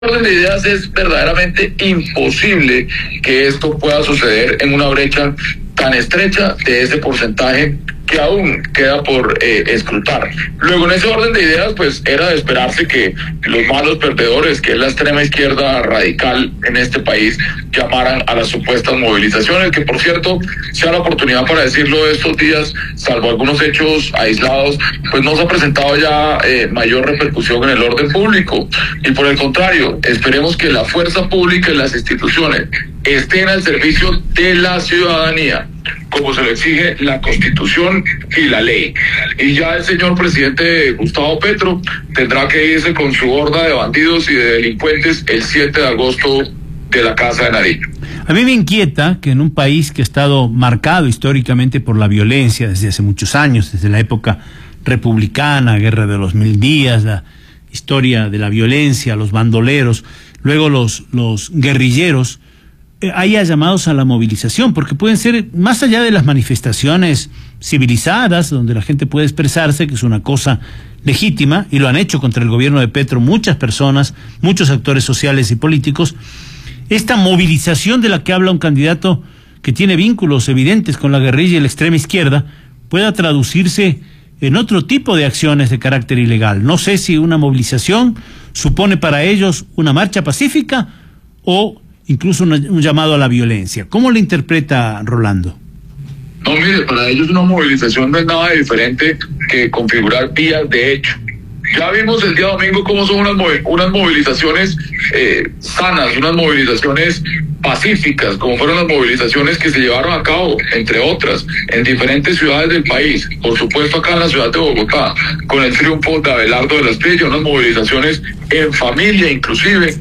orden de ideas es verdaderamente imposible que esto pueda suceder en una brecha tan estrecha de ese porcentaje que aún queda por escrutar. Luego, en ese orden de ideas, pues era de esperarse que los malos perdedores, que es la extrema izquierda radical en este país, llamaran a las supuestas movilizaciones, que por cierto, sea la oportunidad para decirlo estos días, salvo algunos hechos aislados, pues no se ha presentado ya mayor repercusión en el orden público. Y por el contrario, esperemos que la fuerza pública y las instituciones estén al servicio de la ciudadanía, como se lo exige la Constitución y la ley. Y ya el señor presidente Gustavo Petro tendrá que irse con su horda de bandidos y de delincuentes el 7 de agosto de la Casa de Nariño. A mí me inquieta que en un país que ha estado marcado históricamente por la violencia desde hace muchos años, desde la época republicana, Guerra de los Mil Días, la historia de la violencia, los bandoleros, luego los guerrilleros, haya llamados a la movilización, porque pueden ser, más allá de las manifestaciones civilizadas, donde la gente puede expresarse, que es una cosa legítima, y lo han hecho contra el gobierno de Petro muchas personas, muchos actores sociales y políticos, esta movilización de la que habla un candidato que tiene vínculos evidentes con la guerrilla y la extrema izquierda, pueda traducirse en otro tipo de acciones de carácter ilegal. No sé si una movilización supone para ellos una marcha pacífica o incluso un llamado a la violencia. ¿Cómo lo interpreta Rolando? No, mire, para ellos una movilización no es nada diferente que configurar vías de hecho. Ya vimos el día domingo cómo son unas movilizaciones sanas, unas movilizaciones pacíficas, como fueron las movilizaciones que se llevaron a cabo, entre otras, en diferentes ciudades del país. Por supuesto acá en la ciudad de Bogotá, con el triunfo de Abelardo de la Espriella, unas movilizaciones en familia inclusive,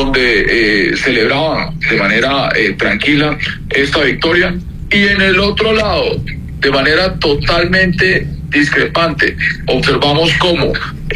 donde celebraban de manera tranquila esta victoria. Y en el otro lado, de manera totalmente discrepante, observamos cómo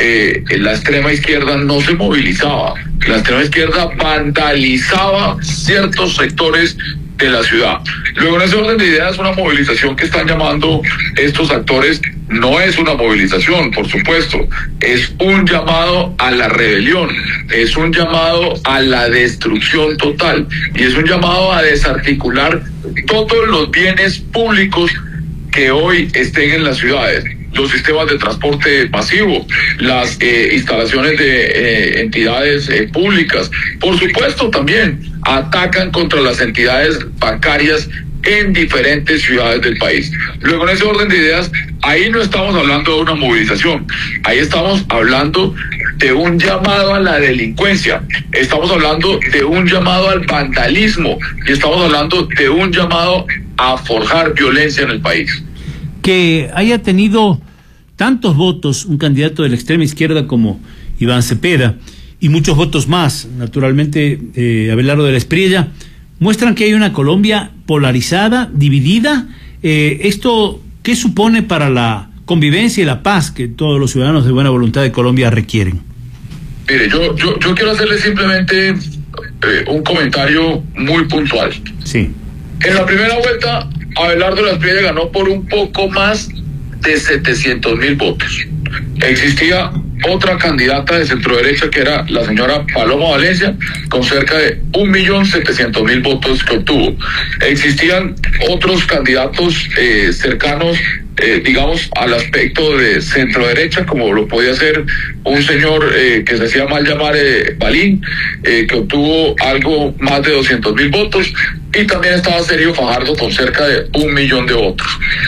la extrema izquierda no se movilizaba. La extrema izquierda vandalizaba ciertos sectores de la ciudad. Luego, en ese orden de ideas, una movilización que están llamando estos actores no es una movilización, por supuesto, es un llamado a la rebelión, es un llamado a la destrucción total y es un llamado a desarticular todos los bienes públicos que hoy estén en las ciudades, los sistemas de transporte masivo, las instalaciones de entidades públicas. Por supuesto, también atacan contra las entidades bancarias en diferentes ciudades del país. Luego, en ese orden de ideas, ahí no estamos hablando de una movilización, ahí estamos hablando de un llamado a la delincuencia, estamos hablando de un llamado al vandalismo y estamos hablando de un llamado a forjar violencia en el país. Que haya tenido tantos votos un candidato de la extrema izquierda como Iván Cepeda y muchos votos más, naturalmente Abelardo de la Espriella, muestran que hay una Colombia polarizada, dividida. ¿Esto qué supone para la convivencia y la paz que todos los ciudadanos de buena voluntad de Colombia requieren? Mire, yo quiero hacerle simplemente un comentario muy puntual. Sí. En la primera vuelta, Abelardo de la Espriella ganó por un poco más de 700,000 votos. Existía otra candidata de centro derecha que era la señora Paloma Valencia, con cerca de 1.700.000 votos que obtuvo. Existían otros candidatos cercanos, digamos, al aspecto de centro derecha, como lo podía ser un señor que se hacía mal llamar Balín, que obtuvo algo más de 200,000 votos, y también estaba Sergio Fajardo con cerca de 1.000.000 de votos.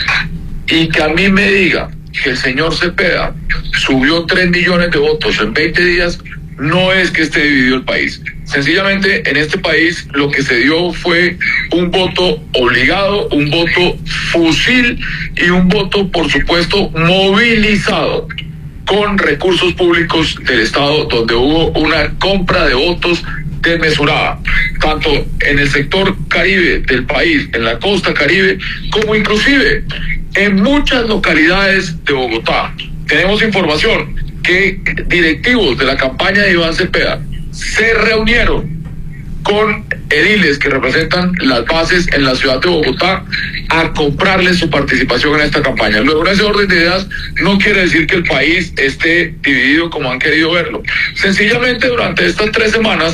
Y que a mí me diga que el señor Cepeda subió 3 millones de votos en 20 días, no es que esté dividido el país. Sencillamente, en este país lo que se dio fue un voto obligado, un voto fusil y un voto, por supuesto, movilizado con recursos públicos del Estado, donde hubo una compra de votos desmesurada, tanto en el sector caribe del país, en la costa caribe, como inclusive en muchas localidades de Bogotá. Tenemos información que directivos de la campaña de Iván Cepeda se reunieron con ediles que representan las bases en la ciudad de Bogotá a comprarles su participación en esta campaña. Luego, en ese orden de ideas, no quiere decir que el país esté dividido como han querido verlo. Sencillamente, durante estas 3 semanas,